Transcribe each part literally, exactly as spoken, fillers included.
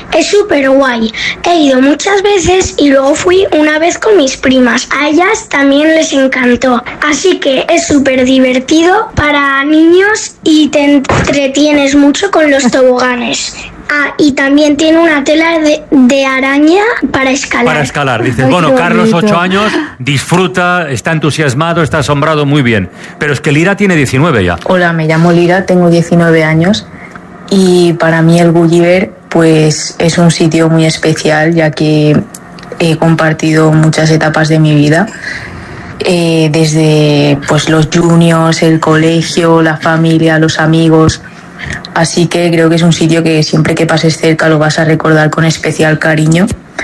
Es súper guay. He ido muchas veces y luego fui una vez con mis primas. A ellas también les encantó. Así que es súper divertido para niños y te entretienes mucho con los toboganes. Ah, y también tiene una tela de, de araña para escalar. Para escalar. Dices, Ay, bueno, qué Carlos, bonito. ocho años, disfruta, está entusiasmado, está asombrado, muy bien. Pero es que Lira tiene diecinueve ya. Hola, me llamo Lira, tengo diecinueve años y para mí el Gulliver pues es un sitio muy especial, ya que he compartido muchas etapas de mi vida, eh, desde pues los juniors, el colegio, la familia, los amigos. Así que creo que es un sitio que siempre que pases cerca lo vas a recordar con especial cariño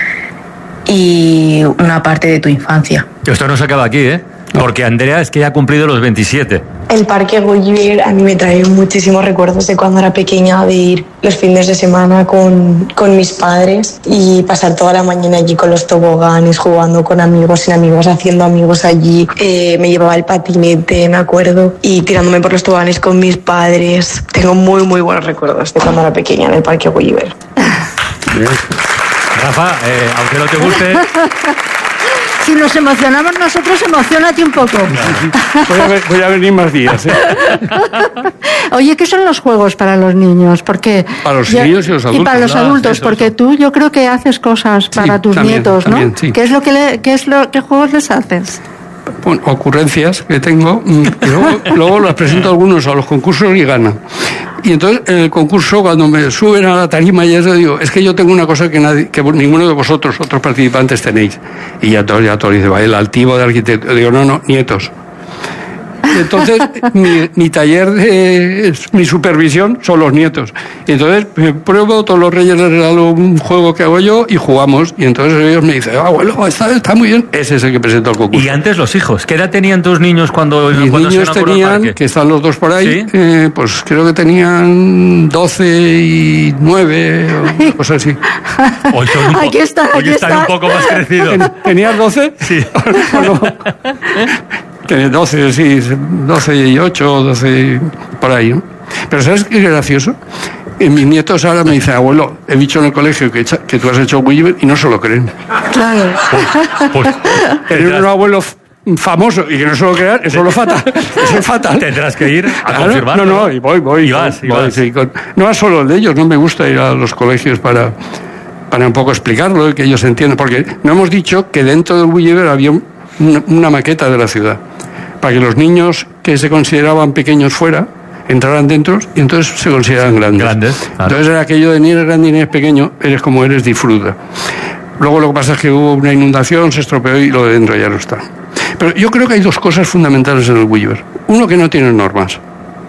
y una parte de tu infancia. Esto no se acaba aquí, ¿eh? Porque Andrea es que ya ha cumplido los veintisiete. El parque Gulliver a mí me trae muchísimos recuerdos de cuando era pequeña, de ir los fines de semana con, con mis padres y pasar toda la mañana allí con los toboganes, jugando con amigos, sin amigos, haciendo amigos allí. Eh, me llevaba el patinete, me acuerdo, y tirándome por los toboganes con mis padres. Tengo muy, muy buenos recuerdos de cuando era pequeña en el parque Gulliver. Rafa, eh, aunque no te guste... Si nos emocionamos nosotros, emocionate un poco. Voy a, ver, voy a venir más días, ¿eh? Oye, ¿qué son los juegos para los niños? Porque Para los ya- niños y los adultos. Y para los Ah, adultos, eso, porque eso. tú yo creo que haces cosas para tus también, nietos, ¿no? también, sí. ¿Qué es lo que le, qué es lo, qué juegos les haces? Bueno, ocurrencias que tengo, mm, y luego, luego las presento a algunos a los concursos y ganan. Y entonces en el concurso, cuando me suben a la tarima, ya les digo, es que yo tengo una cosa que nadie, que ninguno de vosotros, otros participantes, tenéis. Y ya todos, ya todos dicen, va, el altivo de arquitecto. Digo, no, no, nietos. Y entonces mi, mi taller, de, mi supervisión son los nietos. Y entonces me pruebo, todos los reyes les regalo un juego que hago yo y jugamos. Y entonces ellos me dicen, ah, abuelo, está, está muy bien. Ese es el que presento al concurso. Y antes los hijos. ¿Qué edad tenían tus niños cuando, Mis cuando se niños iban por el tenían, parque? que están los dos por ahí, ¿Sí? eh, pues creo que tenían doce y nueve o una cosa así. Hoy son un po- Aquí está, hoy aquí están está. un poco más crecidos. ¿Ten- ¿Tenías doce? Sí. ¿O no? Tenía doce, sí, doce y ocho, doce, por ahí, ¿no? Pero ¿sabes qué es gracioso? Eh, mis nietos ahora me dicen, abuelo, he dicho en el colegio que, echa- que tú has hecho Gulliver y no se lo creen. Claro. Pues, Tener un abuelo f- famoso y que no se lo crean, eso es lo fatal. Eso es fatal. tendrás que ir a Claro, confirmarlo. No, no, y voy, voy. Y vas, y voy, vas. sí, con- no es solo el de ellos, no me gusta ir a los colegios para, para un poco explicarlo y que ellos entiendan, porque no hemos dicho que dentro del Gulliver había un- una, una maqueta de la ciudad, para que los niños que se consideraban pequeños fuera entraran dentro y entonces se consideran grandes. Grandes, claro. Entonces era aquello de ni eres grande ni eres pequeño, eres como eres, disfruta. Luego lo que pasa es que hubo una inundación, se estropeó y lo de dentro ya no está. Pero yo creo que hay dos cosas fundamentales en el Gulliver. Uno, que no tiene normas.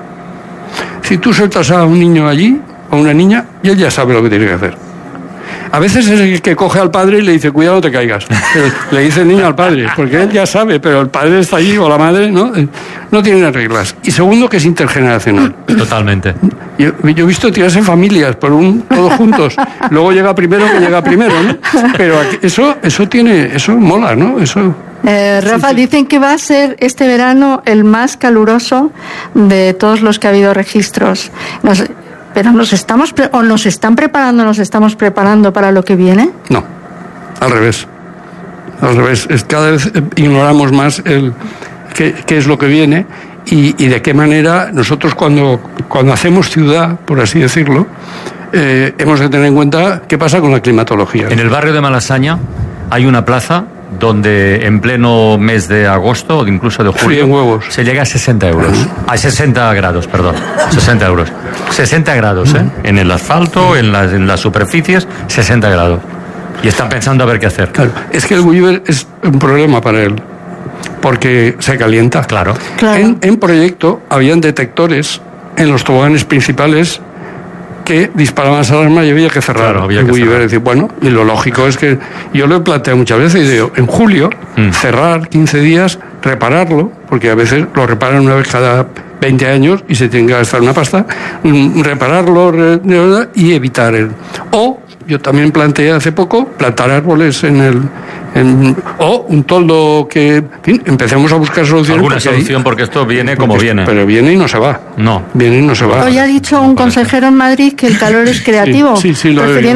Si tú sueltas a un niño allí, o a una niña, y él ya sabe lo que tiene que hacer. A veces es el que coge al padre y le dice, cuidado, no te caigas. Pero le dice el niño al padre, porque él ya sabe, pero el padre está allí, o la madre, ¿no? No tienen reglas. Y segundo, que es intergeneracional. Totalmente. Yo, yo he visto tirarse familias por un, todos juntos. Luego llega primero que llega primero, ¿no? Pero aquí- eso, eso tiene, eso mola, ¿no? Eso. Eh, Rafa, dicen que va a ser este verano el más caluroso de todos los que ha habido registros. Nos- pero nos estamos pre- o nos están preparando, nos estamos preparando para lo que viene. No, al revés. Al revés. Es, cada vez eh, ignoramos más el qué, qué es lo que viene y, y de qué manera nosotros cuando, cuando hacemos ciudad, por así decirlo, eh, hemos de tener en cuenta qué pasa con la climatología. En el barrio de Malasaña hay una plaza donde en pleno mes de agosto o incluso de julio Fríen huevos. se llega a sesenta euros. A sesenta grados, perdón. sesenta euros. sesenta grados, ¿eh? En el asfalto, en las, en las superficies, sesenta grados. Y están pensando a ver qué hacer. Claro, es que el Gulliver es un problema para él, porque se calienta. Claro. Claro. En, en proyecto habían detectores en los toboganes principales que disparaban esa alarma y había que cerrar. Claro, había el que Gulliver. cerrar. Es decir, bueno, y lo lógico es que yo lo he planteado muchas veces y digo, en julio, Mm. cerrar quince días, repararlo, porque a veces lo reparan una vez cada veinte años y se tiene que gastar una pasta, mm, repararlo re- de verdad, y evitar el... O, yo también planteé hace poco, plantar árboles en el... en- o un toldo que... En fin, empecemos a buscar soluciones. Alguna porque ahí- solución porque esto viene como porque- viene. Pero viene y no se va. No. Viene y no se va. Hoy ha dicho un consejero en Madrid que el calor es creativo. Sí, sí, sí, lo he refiriéndose